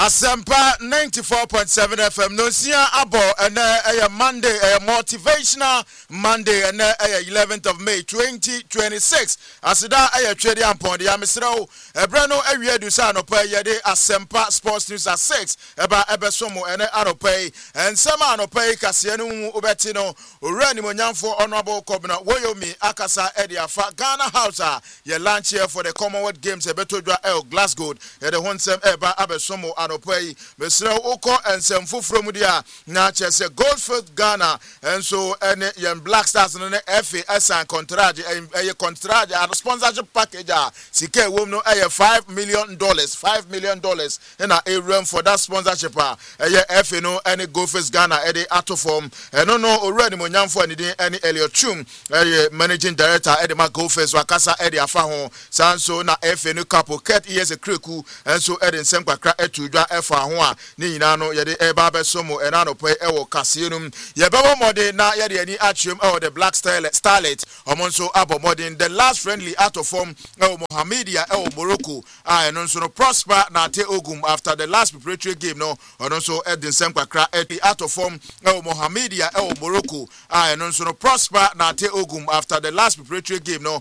Asempa 94.7 FM no sia abo and a Monday a motivational Monday and 11th of May 2026 asida a trade ampon ya mesro ebrano awie du sa no pay yede Asempa Sports News at 6 eba ebesomo and anopay and some anopay kase no obeti no orani monyamfo honorable Kobna Woyomi akasa ediafa Ghana House ye launch here for the Commonwealth Games ebetodwa Glasgow ye the honsem eba abesomo anopay mesro oko ensem from dia na chese Goldfield Ghana and so any young Black Stars no FA and contract a contract a sponsorship package sike wom no $5 million in a room for that sponsorship FA no any Goldfield Ghana any ato form and no already monyamfo any Elliot Chum managing director Edema Goldfield wakasa edi afa ho sanso na FA no couple ket years a kreku and so edi nsem kwakra etudwa efa ho a ni nyina no yede eba besomo enano pe ewo kasenum yebebo mode na yede ani atwem the Black Starlet omonso abo modern the last friendly out of form Mohamedia Morocco no nso no prosper na te ogum after the last preparatory game no onso edin sem kwakra out of form Mohamedia Morocco no nso no prosper na te ogum after the last preparatory game no